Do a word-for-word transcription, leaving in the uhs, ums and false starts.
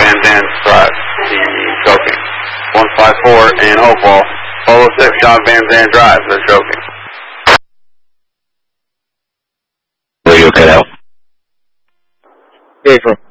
Van Zandt drives. He's choking. one five four in Hopewell. Polo six, John Van Zandt drives. They're choking. Radio cut out. April.